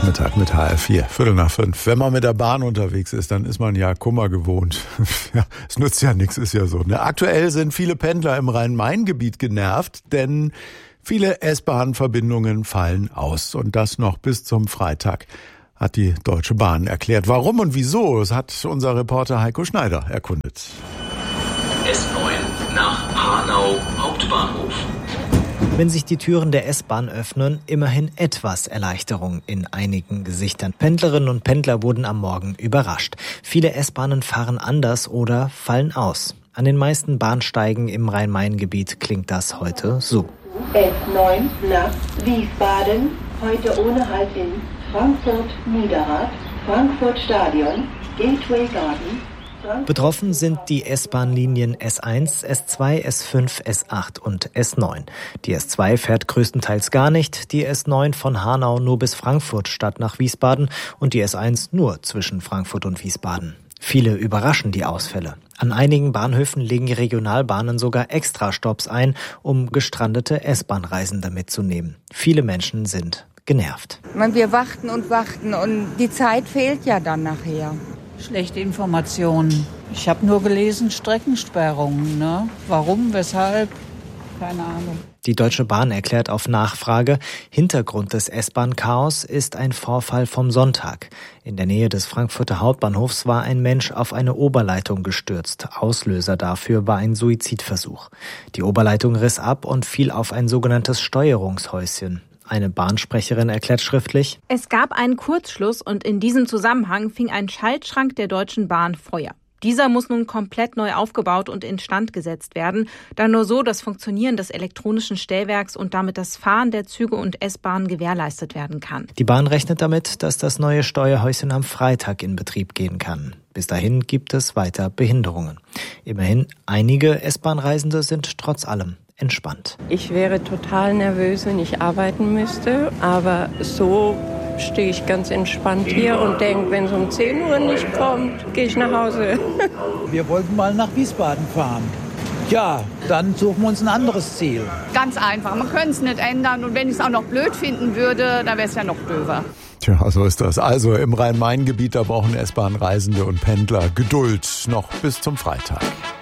Nachmittag mit HR4, 4:45. Wenn man mit der Bahn unterwegs ist, dann ist man ja Kummer gewohnt. Ja, es nützt ja nichts, ist ja so. Aktuell sind viele Pendler im Rhein-Main-Gebiet genervt, denn viele S-Bahn-Verbindungen fallen aus. Und das noch bis zum Freitag, hat die Deutsche Bahn erklärt. Warum und wieso, das hat unser Reporter Heiko Schneider erkundet. S9 nach Hanau Hauptbahnhof. Wenn sich die Türen der S-Bahn öffnen, immerhin etwas Erleichterung in einigen Gesichtern. Pendlerinnen und Pendler wurden am Morgen überrascht. Viele S-Bahnen fahren anders oder fallen aus. An den meisten Bahnsteigen im Rhein-Main-Gebiet klingt das heute so. S9 nach Wiesbaden, heute ohne Halt in Frankfurt Niederrad, Frankfurt Stadion, Gateway Garden. Betroffen sind die S-Bahn-Linien S1, S2, S5, S8 und S9. Die S2 fährt größtenteils gar nicht, die S9 von Hanau nur bis Frankfurt statt nach Wiesbaden und die S1 nur zwischen Frankfurt und Wiesbaden. Viele überraschen die Ausfälle. An einigen Bahnhöfen legen Regionalbahnen sogar Extrastopps ein, um gestrandete S-Bahn-Reisende mitzunehmen. Viele Menschen sind genervt. Wir warten und die Zeit fehlt ja dann nachher. Schlechte Informationen. Ich habe nur gelesen, Streckensperrungen. Ne? Warum, weshalb? Keine Ahnung. Die Deutsche Bahn erklärt auf Nachfrage, Hintergrund des S-Bahn-Chaos ist ein Vorfall vom Sonntag. In der Nähe des Frankfurter Hauptbahnhofs war ein Mensch auf eine Oberleitung gestürzt. Auslöser dafür war ein Suizidversuch. Die Oberleitung riss ab und fiel auf ein sogenanntes Steuerungshäuschen. Eine Bahnsprecherin erklärt schriftlich: Es gab einen Kurzschluss und in diesem Zusammenhang fing ein Schaltschrank der Deutschen Bahn Feuer. Dieser muss nun komplett neu aufgebaut und instand gesetzt werden, da nur so das Funktionieren des elektronischen Stellwerks und damit das Fahren der Züge und S-Bahnen gewährleistet werden kann. Die Bahn rechnet damit, dass das neue Steuerhäuschen am Freitag in Betrieb gehen kann. Bis dahin gibt es weiter Behinderungen. Immerhin, einige S-Bahn-Reisende sind trotz allem entspannt. Ich wäre total nervös, wenn ich arbeiten müsste, aber so stehe ich ganz entspannt hier und denke, wenn es um 10 Uhr nicht kommt, gehe ich nach Hause. Wir wollten mal nach Wiesbaden fahren. Ja, dann suchen wir uns ein anderes Ziel. Ganz einfach, man könnte es nicht ändern und wenn ich es auch noch blöd finden würde, dann wäre es ja noch döver. Tja, so ist das. Also im Rhein-Main-Gebiet, da brauchen S-Bahn-Reisende und Pendler Geduld noch bis zum Freitag.